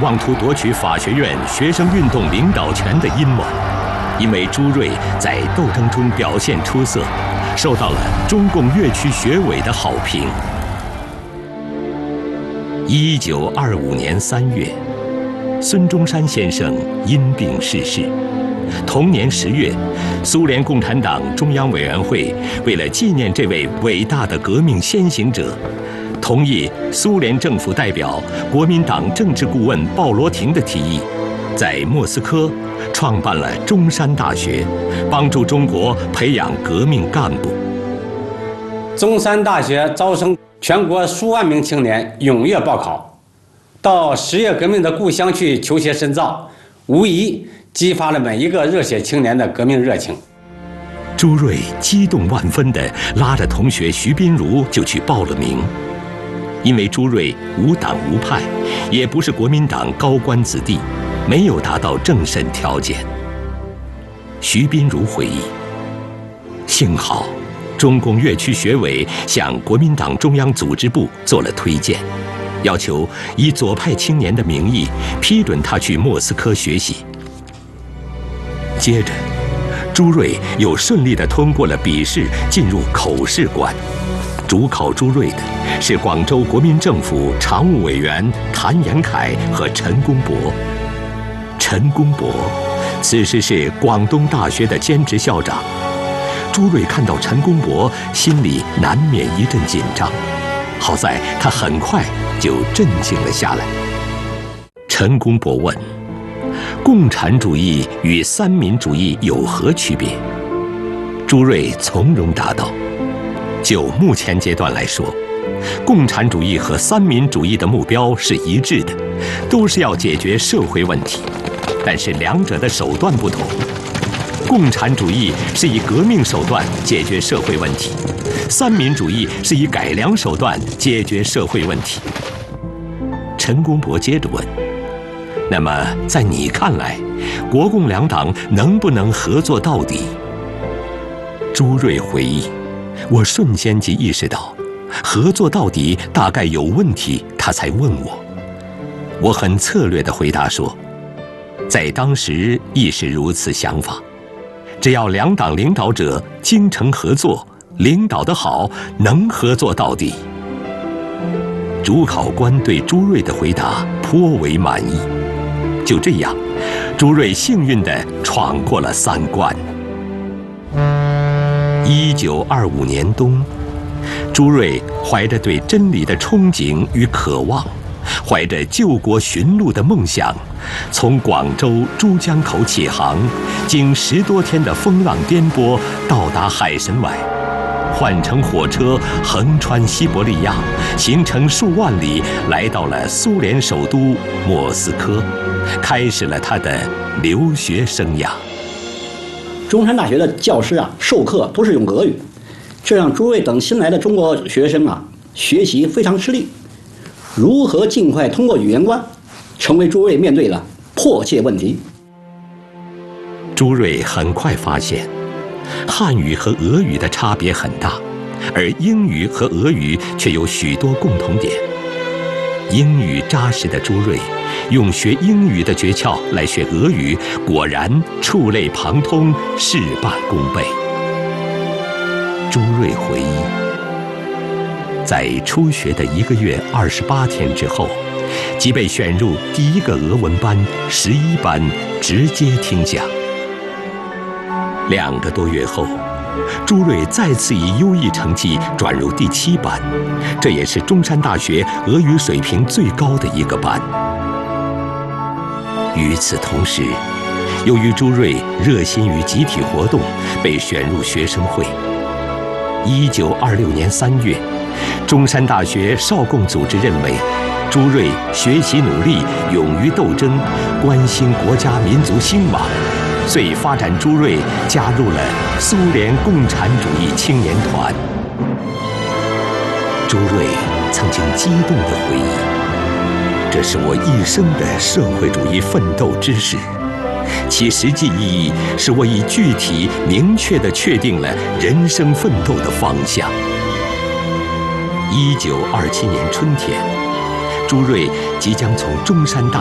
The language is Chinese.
妄图夺取法学院学生运动领导权的阴谋。因为朱瑞在斗争中表现出色，受到了中共粤区学委的好评。1925年3月，孙中山先生因病逝世。同年10月，苏联共产党中央委员会为了纪念这位伟大的革命先行者，同意苏联政府代表国民党政治顾问鲍罗廷的提议，在莫斯科创办了中山大学，帮助中国培养革命干部。 中山大学招生全国数万名青年踊跃报考，到十月革命的故乡去求学深造，无疑激发了每一个热血青年的革命热情。 朱瑞激动万分地拉着同学徐宾如就去报了名。因为朱瑞无党无派，也不是国民党高官子弟，没有达到政审条件。徐宾如回忆，幸好中共粤区学委向国民党中央组织部做了推荐，要求以左派青年的名义批准他去莫斯科学习。接着，朱瑞又顺利地通过了笔试，进入口试关。主考朱瑞的是广州国民政府常务委员谭延闿和陈公博。陈公博此时是广东大学的兼职校长。朱瑞看到陈公博，心里难免一阵紧张，好在他很快就镇静了下来。陈公博问：共产主义与三民主义有何区别？朱瑞从容答道：就目前阶段来说，共产主义和三民主义的目标是一致的，都是要解决社会问题，但是两者的手段不同。共产主义是以革命手段解决社会问题，三民主义是以改良手段解决社会问题。陈公博接着问：那么在你看来，国共两党能不能合作到底？朱瑞回忆，我瞬间即意识到，合作到底大概有问题，他才问我。我很策略地回答说，在当时亦是如此想法，只要两党领导者精诚合作，领导得好，能合作到底。主考官对朱瑞的回答颇为满意。就这样，朱瑞幸运地闯过了3关。1925年冬，朱瑞怀着对真理的憧憬与渴望，怀着救国寻路的梦想，从广州珠江口起航，经10多天的风浪颠簸，到达海参崴，换乘火车横穿西伯利亚，行程数万里，来到了苏联首都莫斯科，开始了他的留学生涯。 中山大学的教师授课都是用俄语，这让朱瑞等新来的中国学生学习非常吃力。如何尽快通过语言关，成为朱瑞面对的迫切问题。 朱瑞很快发现，汉语和俄语的差别很大，而英语和俄语却有许多共同点。英语扎实的朱瑞，用学英语的诀窍来学俄语，果然触类旁通，事半功倍。朱瑞回忆，在初学的1个月28天之后，即被选入第1个俄文班11班，直接听讲。2个多月后，朱瑞再次以优异成绩转入第7班，这也是中山大学俄语水平最高的1个班。与此同时，由于朱瑞热心于集体活动，被选入学生会。1926年3月，中山大学少共组织认为，朱瑞学习努力，勇于斗争，关心国家民族兴亡，遂发展朱瑞加入了苏联共产主义青年团。朱瑞曾经激动地回忆，这是我一生的社会主义奋斗之事，其实际意义是我已具体明确地确定了人生奋斗的方向。1927年春天，朱瑞即将从中山大